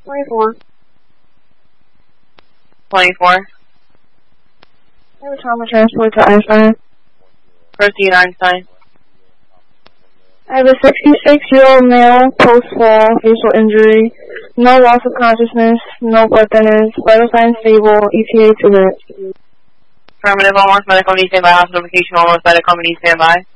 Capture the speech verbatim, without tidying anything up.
twenty-four. twenty-four. I have a trauma transport to Einstein. Proceed, Einstein. I have a sixty-six-year-old male, post-fall, facial injury, no loss of consciousness, no blood thinners, vital signs stable, E T A two minutes. Affirmative, almost medical need standby, hospital vacation, almost medical need standby.